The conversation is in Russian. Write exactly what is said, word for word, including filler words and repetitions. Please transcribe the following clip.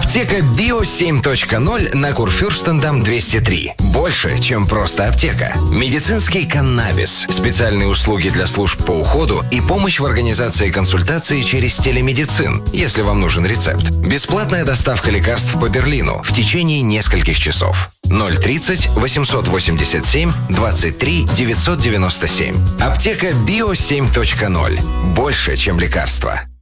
Аптека Био семь точка ноль на Курфюрстендам двести три. Больше, чем просто аптека. Медицинский каннабис, специальные услуги для служб по уходу и помощь в организации консультации через телемедицин, если вам нужен рецепт. Бесплатная доставка лекарств по Берлину в течение нескольких часов. ноль тридцать восемьсот восемьдесят семь двадцать три девятьсот девяносто семь. Аптека Био семь точка ноль. Больше, чем лекарства.